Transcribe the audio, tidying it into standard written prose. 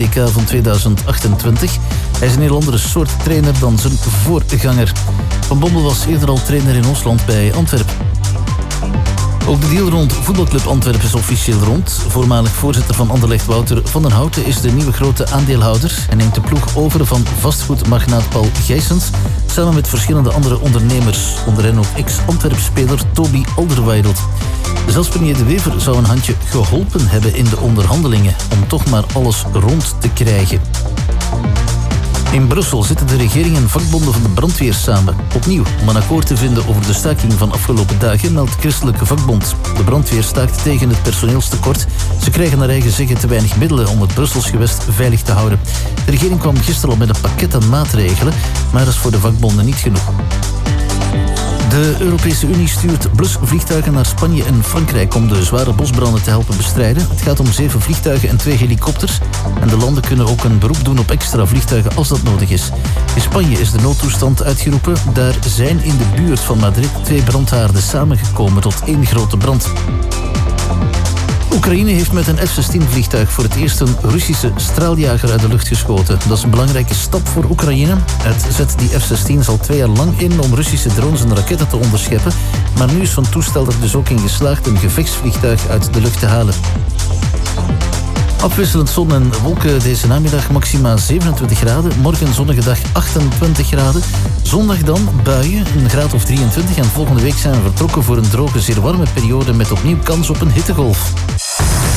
WK van 2028. Hij is een heel andere soort trainer dan zijn voorganger. Van Bommel was eerder al trainer in Oostland bij Antwerpen. Ook de deal rond voetbalclub Antwerpen is officieel rond. Voormalig voorzitter van Anderlecht Wouter van den Houten is de nieuwe grote aandeelhouder en neemt de ploeg over van vastgoedmagnaat Paul Gijsens samen met verschillende andere ondernemers, onder hen ook ex-Antwerp-speler Toby Alderweireld. Zelfs premier De Wever zou een handje geholpen hebben in de onderhandelingen om toch maar alles rond te krijgen. In Brussel zitten de regering en vakbonden van de brandweer samen. Opnieuw om een akkoord te vinden over de staking van afgelopen dagen, meldt Christelijke Vakbond. De brandweer staakt tegen het personeelstekort. Ze krijgen naar eigen zeggen te weinig middelen om het Brussels gewest veilig te houden. De regering kwam gisteren al met een pakket aan maatregelen, maar dat is voor de vakbonden niet genoeg. De Europese Unie stuurt blusvliegtuigen naar Spanje en Frankrijk om de zware bosbranden te helpen bestrijden. Het gaat om 7 vliegtuigen en 2 helikopters. En de landen kunnen ook een beroep doen op extra vliegtuigen als dat nodig is. In Spanje is de noodtoestand uitgeroepen. Daar zijn in de buurt van Madrid 2 brandhaarden samengekomen tot 1 grote brand. Oekraïne heeft met een F-16-vliegtuig voor het eerst een Russische straaljager uit de lucht geschoten. Dat is een belangrijke stap voor Oekraïne. Het zet die F-16's al 2 jaar lang in om Russische drones en raketten te onderscheppen. Maar nu is van toestel er dus ook in geslaagd een gevechtsvliegtuig uit de lucht te halen. Afwisselend zon en wolken deze namiddag, maxima 27 graden. Morgen zonnige dag 28 graden. Zondag dan buien, een graad of 23. En volgende week zijn we vertrokken voor een droge, zeer warme periode met opnieuw kans op een hittegolf.